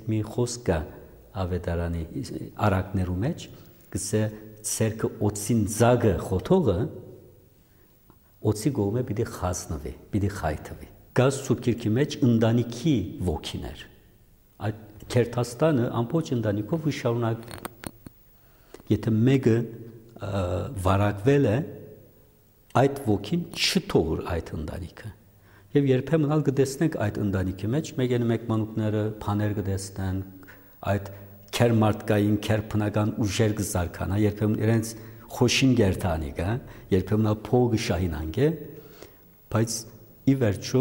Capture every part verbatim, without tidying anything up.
մի խոսք կա ավետարանի արակներու մեջ, գսե ցերկը օծին զագը խոթողը օծի գոմե պիտի խազնվի, պիտի խայթվի։ Գազ սուբկիրքի մեջ ընտանիքի ոգիներ։ Այդ Քերթաստանը ամբողջ ընտանիքով շարունակ եթե մեկը վարակվել է այդ ոգին չթողır այդ ընտանիքը։ Եվ երբեմն ալ կտեսնենք այդ ընտանիքի մեջ մեկ-են մեկ մանուկները բաներ կտեսնեն, այդ քերմարտկային, քերբնական ուժեր կզարքանա, երբեմն իրենց խոշին գերտանի կա, երբեմն ալ փողը շահինանգե, բայց ի վերջո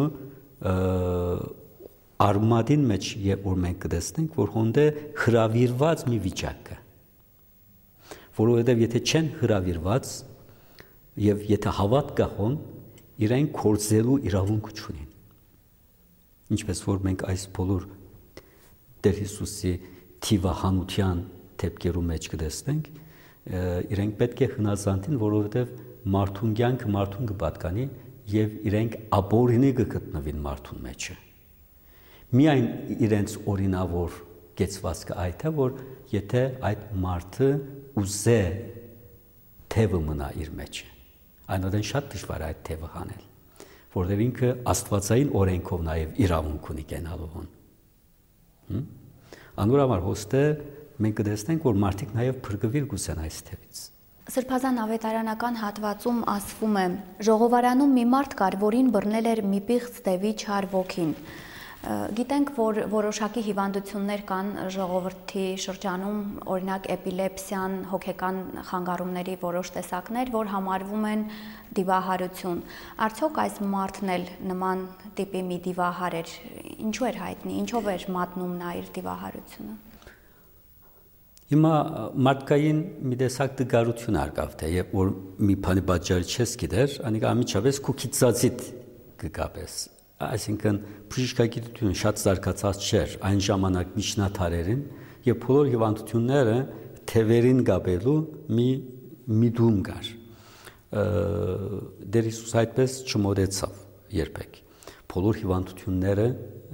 արմադին մեջ երբ որ մենք կտեսնենք, որ հոնդե հրավիրված մի վիճակ կա։ Որովհետև եթե չեն հրավիրված եւ եթե հավատ կա հոն, իրեն կորձելու իրավունք չունին։ Ինչպես որ մենք այս բոլոր Տեր Հիսուսի թիվահանության դեպքերու մեջ կտեսնենք, իրենք պետք է հնազանդին, որովհետև մարդուն կյանքը մարդուն կպատկանի եւ իրենք աբորինի կգտնվին մարդուն մեջը։ Միայն իրենց օրինավոր կեցվածքը այդ է, որ եթե այդ մարդը ուզե թևը մնա իր մեջը, այնուհետև շատ դժվար է այդ թևը հանել, որովհետև ինքը աստվածային օրենքով նաև իրավունք ունի կենալուհուն։ Անորամար հոստե մենք կտեսնենք, որ մարդիկ նաև փրկվիր գուսեն այս թևից։ Սրբազան ավետարանական հատվածում ասվում է. ժողովարանում մի մարդ կար, որին բռնել էր մի պիղծ դևի չար ոգին։ Գիտենք, որ որոշակի հիվանդություններ կան ժողովրդի շրջանում, օրինակ էպիլեպսիան, հոգեկան խանգարումների որոշ տեսակներ, որ համարվում են դիվահարություն։ Արդյոք այս մարդն էլ նման տիպի մի դիվահար էր, ինչու էր հայտնի, ինչով էր մատնում նա իր դիվահարությունը։ Հիմա մարդկային մի տեսակ դգարություն արկավ թե, երբ որ մի բանի պատճառը չես գիտեր, անիկա ամիջապես քուքիծածիտ կգապես։ Այսինքն բժշկագիտությունը շատ զարգացած չէր այն ժամանակ միջնադարերին, եւ բոլոր հիվանդությունները թևերին գաբելու մի միտում կար։ Դեր Հիսուս այդպես չմոդեցավ երբեք։ Բոլոր հիվանդությունները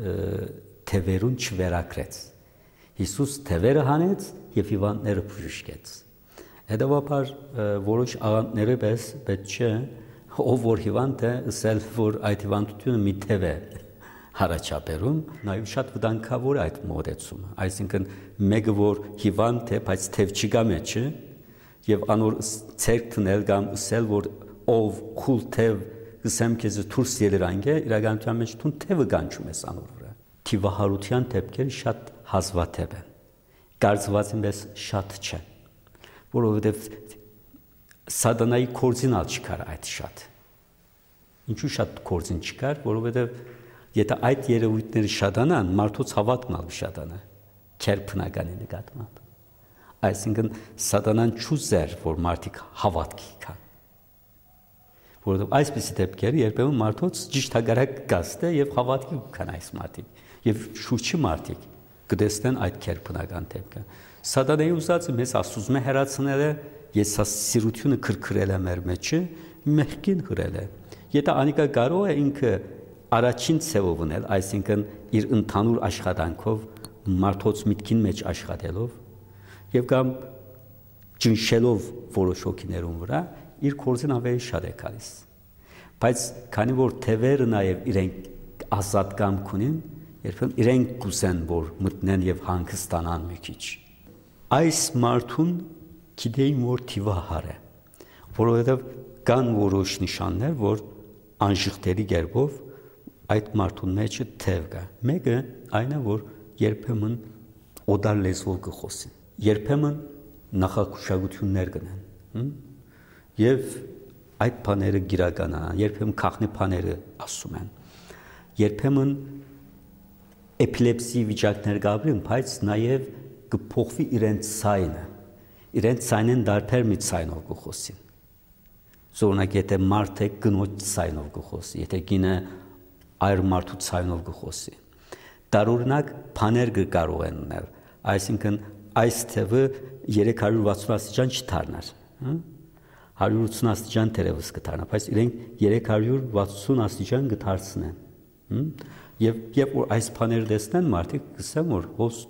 թևերուն չվերակրեց։ Հիսուս թևերը հանեց եւ հիվանդները բժշկեց։ Հետևաբար որոշ աղանդները պես պետք չէ ով որ հիվանդ է, ասել որ այդ հիվանդությունը մի թև է հարաճապերում, նաև շատ վտանգավոր է այդ մոտեցումը։ Այսինքն մեկը որ հիվանդ է, բայց թև չկա մեջը, եւ անոր ցերկ տնել կամ ասել որ ով քուլ թև գսեմ քեզ դուրս ելրանգե, իրականության մեջ տուն թևը կանչում ես անոր վրա։ Թիվահարության դեպքերը շատ հազվադեպ են։ Կարծված եմ ես շատ չեն, որովհետեւ Սատանայի կորձին ալ չկար այդ շատ։ Ինչու շատ կորձին չկար, որովհետև եթե այդ երևույթները շատանան, մարդոց հավատքն ալ շատանա, քերբնականի նկատմամբ։ Այսինքն Սատանան չուզեր, որ մարդիկ հավատքի կան։ Որովհետև այսպիսի դեպքերը երբեմն մարդոց ճիշտ հակառակ կգաստե եւ հավատքի կան այս մարդիկ, եւ շուրջի մարդիկ կտեսնեն այդ քերբնական դեպքը։ Սատանայի ուզածը մեզ ասում է հերացնել է ես սիրությունը քրքրել է մեր մեջը, մեղքին հրել է։ Եթե անիկա կարող է ինքը առաջին ցևով ունել, այսինքն իր ընդհանուր աշխատանքով մարդոց միտքին մեջ աշխատելով եւ կամ ճնշելով որոշ հոգիներուն վրա իր կորձին ավելի շատ է գալիս։ Բայց քանի որ թևերը նաեւ իրենք ազատ կամք ունին, երբեմն իրենք կուզեն որ մտնեն եւ հանգստանան մի քիչ։ Այս մարդուն գիտեին որ թիվահար է, որովհետև կան որոշ նշաններ, որ անժխտելի գերբով այդ մարդուն մեջը թև կա։ Մեկը այն է, որ երբեմն օդար լեզվով կխոսին, երբեմն նախակուշագություններ կնեն, եւ այդ բաները գիրականան, երբեմն քաղնի բաները ասում են, երբեմն էպիլեպսի վիճակներ գաբրին, բայց նաեւ կփոխվի իրենց ցայնը, իրենց ցայնեն դարբեր մի ցայնով կխոսին։ Զորնակ եթե մարդ է գնոջ ցայնով կխոսի, եթե գինը այր մարդու ցայնով կխոսի։ Տարօրինակ բաներ կարող են ունել, այսինքն այս թևը երեք հարյուր վաթսուն աստիճան չդառնար, հարյուր ութսուն աստիճան թերևս կդառնա, բայց իրենք երեք հարյուր վաթսուն աստիճան կդարձնեն։ Եվ երբ որ այս բաները տեսնեն մարդիկ կսեն որ հոս